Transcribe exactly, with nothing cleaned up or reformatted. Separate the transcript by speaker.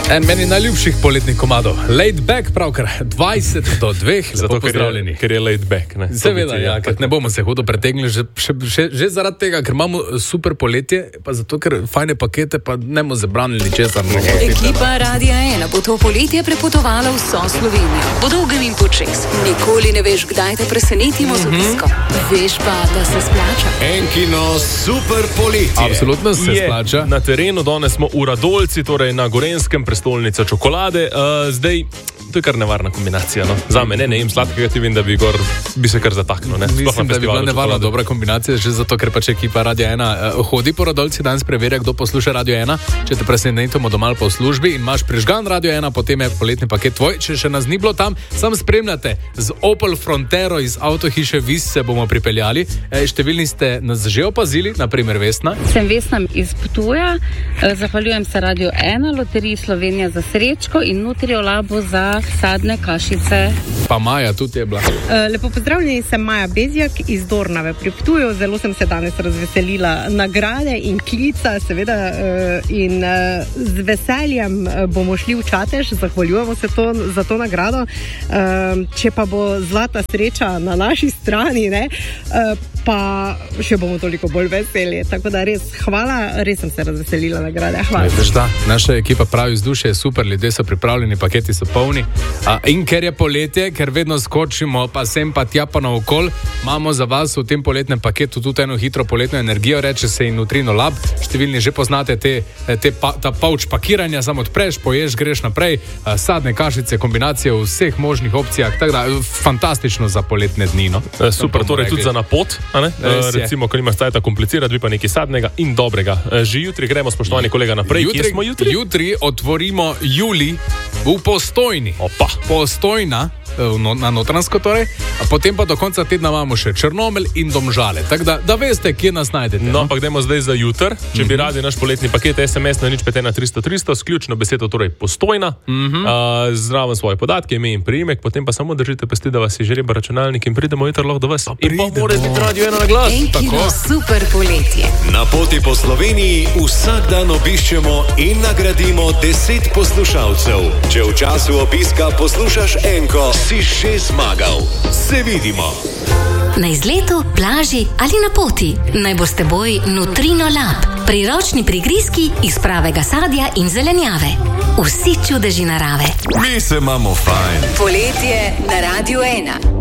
Speaker 1: En meni najljubših poletnih komadov. Laid back, pravkar dvajset do dveh, zato pozdravljeni.
Speaker 2: Ker je laid back, ne?
Speaker 1: Seveda, ja, ker ne bomo se hudo pretegnili, že, še, še, že zaradi tega, ker imamo super poletje, pa zato, ker fajne pakete, pa ne bomo zabranili česar.
Speaker 3: Ekipa Radia ena bo to poletje prepotovala vso Slovenijo. Po dolgem in počes. Nikoli ne veš, kdaj te presenetimo z obiskom. Veš pa, da se splača.
Speaker 4: Enkino super poletje.
Speaker 1: Absolutno se
Speaker 2: Je
Speaker 1: splača.
Speaker 2: na terenu, danes smo v Radolci, torej na Gorenjskem, prestolnica čokolade. Uh, zdaj, to je kar nevarna kombinacija, no? Za me ne, ne jem sladkega, ti vem, da bi, gor, bi se kar zataknil, ne?
Speaker 1: Mislim, da bi bila nevarna dobra kombinacija, že zato, ker pač ekipa Radio ena uh, hodi po Radolci, danes preverja, kdo posluša Radio ena. Če te presenetimo doma po službi in imaš prižgan Radio ena, potem je poletni paket tvoj. Če še nas ni bilo tam, sam spremljate z Opel Frontero iz avtohiše Vis se bomo pripeljali. E, številni ste nas že opazili, na primer Vesna.
Speaker 5: Sem Vesna iz Ptuja, zahvaljujem se Radio ena, Loteriji Slovenija za srečko in Nutriolabu za sadne kašice.
Speaker 1: Pa Maja tudi je bila.
Speaker 6: Lepo pozdravljeni, sem Maja Bezjak iz Dornave pri Ptuju. Zelo sem se danes razveselila nagrade in klica, seveda, in z veseljem bomo šli v Čatež, zahvaljujemo se to, za to nagrado. Če pa bo zlata sreča na naši strani, ne, pa še bomo toliko bolj veseli. Tako da res hvala, res sem se razveselila nagrade. Hvala.
Speaker 1: Veš, da, naša ekipa pravi vzdušje je super, ljudje so pripravljeni, paketi so polni. A, in ker je poletje, ker vedno skočimo pa sem pa tja pa naokol, imamo za vas v tem poletnem paketu tudi eno hitro poletno energijo, reče se in Nutrinolab. Številni že poznate te, te pa, ta pavč pakiranja, samo odpreš, poješ, greš naprej, a, sadne kašice, kombinacije v vseh možnih opcijah, tako da fantastično za poletne dni. No?
Speaker 2: E, super, torej tudi za napot, a ne? E, recimo, ko nimaš cajta komplicirati, bi pa nekaj sadnega in dobrega. E, že jutri gremo, spoštovani kolega, naprej.
Speaker 1: Jutri,
Speaker 2: Kje smo jutri?
Speaker 1: Jutri otvorimo Julij v Postojni.
Speaker 2: Opa.
Speaker 1: Postojna, na Notranjsko torej, a potem pa do konca tedna imamo še Črnomelj in Domžale. Tako da, da veste, kje nas najdete.
Speaker 2: No, ampak dajmo zdaj za jutr. Če bi radi naš poletni paket, es em es na nič pet ena tristo tristo, s ključno besedo, torej Postojna, uh, zraven svoje podatke, ime in priimek, potem pa samo držite pesti, da vas je žreba računalnik in pridemo jutri lahko do vas. In pa mora biti Radio ena na glas.
Speaker 3: Enkino super poletje.
Speaker 4: Na poti po Sloveniji vsak dan obiščemo in nagradimo deset poslušalcev. Če v času obiska poslušaš Enko, si že zmagal. Se vidimo.
Speaker 7: Na izletu, plaži ali na poti. Naj bo s teboj Nutrinolab. Priročni prigrizki iz pravega sadja in zelenjave. Vsi čudeži narave.
Speaker 4: Mi se imamo fajn.
Speaker 3: Poletje na Radio ena.